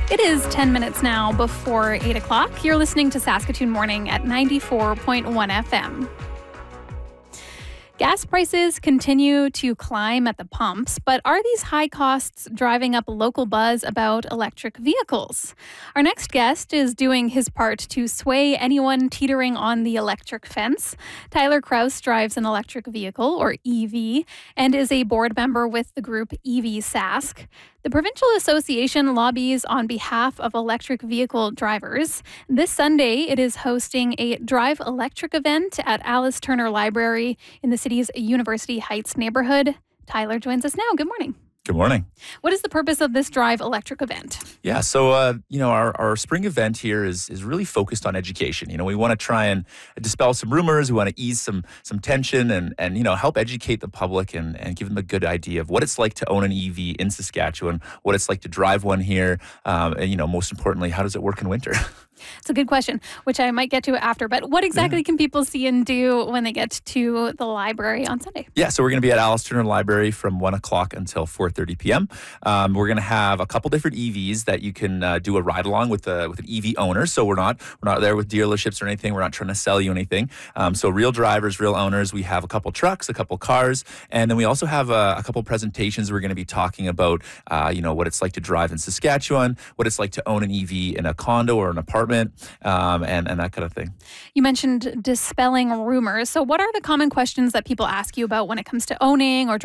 It is 10 minutes now before 8 o'clock. You're listening to Saskatoon Morning at 94.1 FM. Gas prices continue to climb at the pumps, but are these high costs driving up local buzz about electric vehicles? Our next guest is doing his part to sway anyone teetering on the electric fence. Tyler Kraus drives an electric vehicle, or EV, and is a board member with the group EV Sask. The Provincial Association lobbies on behalf of electric vehicle drivers. This Sunday, it is hosting a Drive Electric event at Alice Turner Library in the city's University Heights neighborhood. Tyler joins us now. Good morning. Good morning. What is the purpose of this Drive Electric event? Yeah, so, our spring event here is really focused on education. We want to try and dispel some rumors. We want to ease some tension and help educate the public and give them a good idea of what it's like to own an EV in Saskatchewan, what it's like to drive one here, and most importantly, how does it work in winter? It's a good question, which I might get to after. But what exactly can people see and do when they get to the library on Sunday? Yeah, so we're going to be at Alice Turner Library from 1 o'clock until 4:30 p.m. We're going to have a couple different EVs that you can do a ride along with an EV owner. So we're not there with dealerships or anything. We're not trying to sell you anything. So real drivers, real owners. We have a couple trucks, a couple cars, and then we also have a couple presentations. We're going to be talking about what it's like to drive in Saskatchewan, what it's like to own an EV in a condo or an apartment. And that kind of thing. You mentioned dispelling rumors. So what are the common questions that people ask you about when it comes to owning or